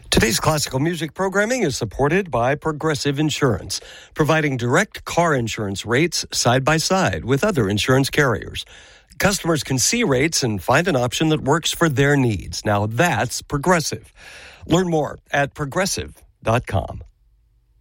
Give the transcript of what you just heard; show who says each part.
Speaker 1: Today's classical music programming is supported by Progressive Insurance, providing direct car insurance rates side by side with other insurance carriers. Customers can see rates and find an option that works for their needs. Now that's Progressive. Learn more at progressive.com.